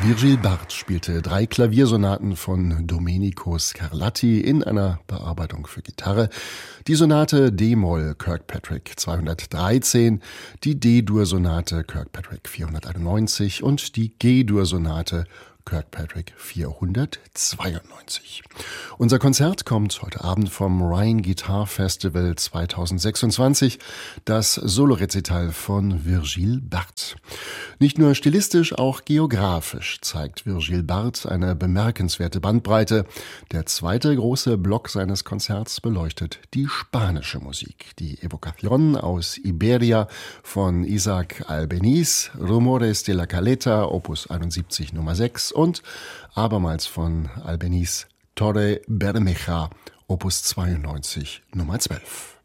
Virgil Barth spielte 3 Klaviersonaten von Domenico Scarlatti in einer Bearbeitung für Gitarre. Die Sonate D-Moll Kirkpatrick 213, die D-Dur-Sonate Kirkpatrick 491 und die G-Dur-Sonate Kirkpatrick 492. Unser Konzert kommt heute Abend vom Rhine Guitar Festival 2026, das Solorezital von Virgil Barth. Nicht nur stilistisch, auch geografisch zeigt Virgil Barth eine bemerkenswerte Bandbreite. Der zweite große Block seines Konzerts beleuchtet die spanische Musik. Die Evocación aus Iberia von Isaac Albeniz, Rumores de la Caleta, Opus 71 Nummer 6 und abermals von Albeniz Torre Bermeja, Opus 92 Nummer 12.